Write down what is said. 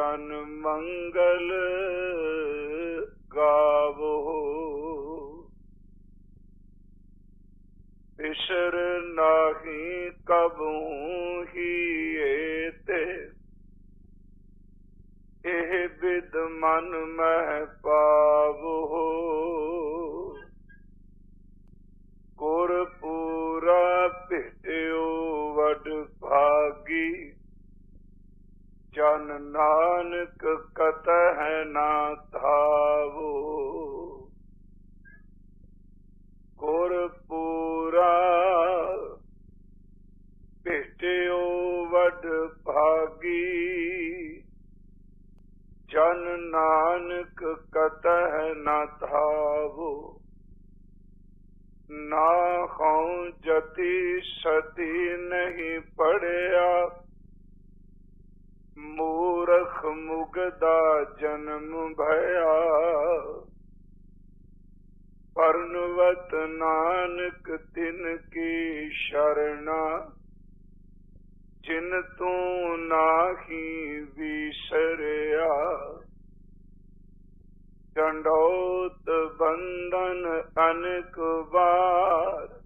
ਜਨ ਮੰਗਲ ਗਾਵੋ। ਬਿਸਰ ਨਾਹੀ ਕਬਹੂ ਹੀਏ ਤੇ, ਇਹ ਬਿਦ ਮਨ ਮਹਿ ਪਾਵੋ। ਗੁਰ ਪੂਰਾ ਭੇਟਿਓ ਵਡ ਭਾਗੀ, ਜਨ ਨਾਨਕ ਕਤਹਿ ਨਾ ਧਾਵੋ। ਗੁਰ ਪੂਰਾ ਭੇਟਿਓ ਵਡ ਭਾਗੀ, ਜਨ ਨਾਨਕ ਕਤਹਿ ਨਾ ਧਾਵੋ। ਨਾ ਹਉ ਜਤੀ ਸਤੀ ਨਹੀਂ ਪੜਿਆ, ਮੂਰਖ ਮੁਗਦਾ ਜਨਮ ਭਇਆ। ਪਰਨਵਤ ਨਾਨਕ ਤਿਨ ਕੀ ਸ਼ਰਣਾ, ਜਿਨ ਤੂੰ ਨਾਹੀ ਵਿਸਰਿਆ। ਡੰਡੌਤ ਬੰਧਨ ਅਨੇਕ ਵਾਰ,